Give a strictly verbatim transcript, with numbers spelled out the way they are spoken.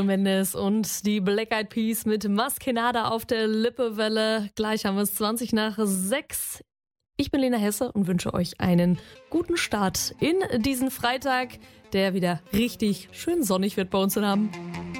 Mendes und die Black Eyed Peas mit Maskenada auf der Lippewelle. Gleich haben wir es zwanzig nach sechs. Ich bin Lena Hesse und wünsche euch einen guten Start in diesen Freitag, der wieder richtig schön sonnig wird bei uns in Hamm.